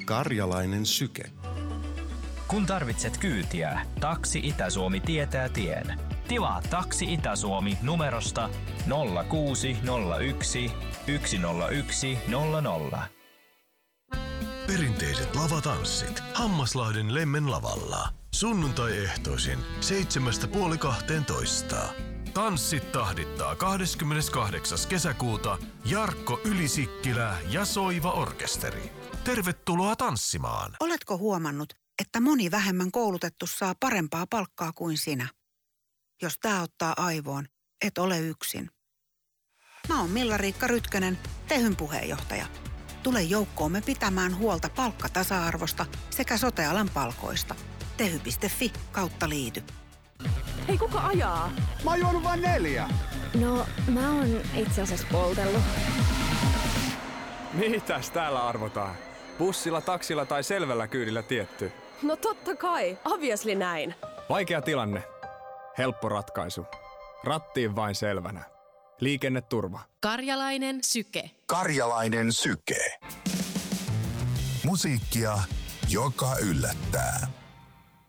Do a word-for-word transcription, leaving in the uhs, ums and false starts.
Karjalainen syke. Kun tarvitset kyytiä, Taksi Itä-Suomi tietää tien. Tilaa Taksi Itä-Suomi numerosta nolla kuusi nolla yksi yksi nolla yksi nolla nolla. Perinteiset lavatanssit Hammaslahden Lemmen lavalla. Sunnuntai-ehtoisin seitsemästä puoli kahteentoista. Tanssit tahdittaa kahdeskymmeneskahdeksas kesäkuuta Jarkko Ylisikkilä ja Soiva Orkesteri. Tervetuloa tanssimaan. Oletko huomannut, että moni vähemmän koulutettu saa parempaa palkkaa kuin sinä? Jos tää ottaa aivoon, et ole yksin. Mä oon Milla-Riikka Rytkönen, Tehyn puheenjohtaja. Tule joukkoomme pitämään huolta palkkatasa-arvosta sekä sote-alan palkoista. tehy piste fi kautta liity. Hei, kuka ajaa? Mä oon juonut vain neljä. No, mä oon itse asiassa poltellut. Mitäs täällä arvotaan? Bussilla, taksilla tai selvällä kyydillä tietty? No totta kai, obviously näin. Vaikea tilanne. Helppo ratkaisu. Rattiin vain selvänä. Liikenneturva. Karjalainen syke. Karjalainen syke. Musiikkia, joka yllättää.